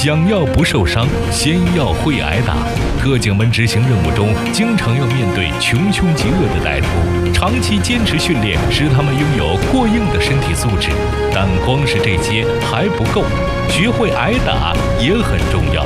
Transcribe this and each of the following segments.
想要不受伤，先要会挨打。特警们执行任务中，经常要面对穷凶极恶的歹徒，长期坚持训练使他们拥有过硬的身体素质。但光是这些还不够，学会挨打也很重要。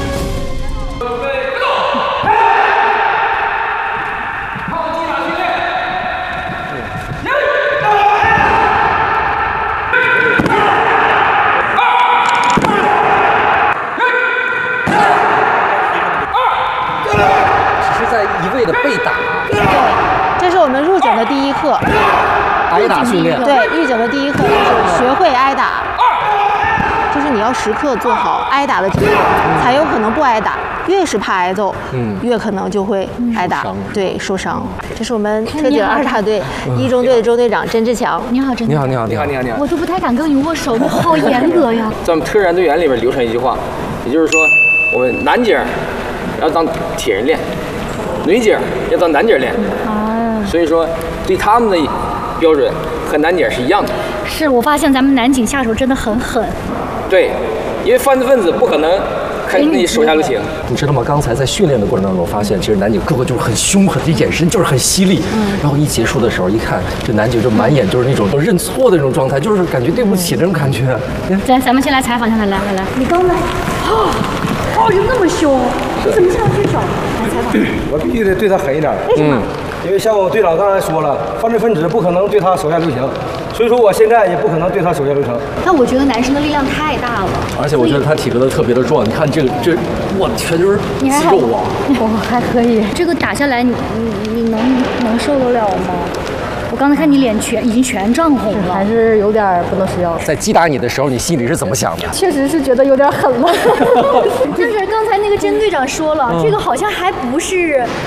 一味的被打， 对，这是我们入警的第一课， 挨打训练。 对，预警的第一课就是学会挨打，就是你要时刻做好挨打的准备，才有可能不挨打。越是怕挨揍，越可能就会挨打，对，受伤。这是我们特警2大队1中队的中队长甄志强。 你好，甄队长。 你好。 我都不太敢跟你握手，你好严格呀。 在我们特战队员里边流传一句话，也就是说，我们男警要当铁人练。女警要当男警练，所以说对他们的标准和男警是一样的。 是我发现咱们男警下手真的很狠。对， 因为犯罪分子不可能看你手下留情。 你知道吗？刚才在训练的过程当中，我发现其实男警个个就是很凶狠，这眼神就是很犀利。然后一结束的时候，一看这男警就满眼就是那种认错的那种状态，就是感觉对不起那种感觉。 咱们先来采访一下他，来，你刚来，人那么凶，你怎么下去找？ 我必须得对他狠一点。 为什么？ 因为像我队长刚才说了，犯罪分子不可能对他手下留情，所以说我现在也不可能对他手下留情。 但我觉得男生的力量太大了， 而且我觉得他体格特别的壮。你看这，我全就是肌肉啊！ 我还可以。这个打下来，你能受得了吗？我刚才看你脸已经全涨红了， 还是有点不能吃药。 在击打你的时候，你心里是怎么想的？ 确实是觉得有点狠了。 但是刚才那个甄队长说了，这个好像还不是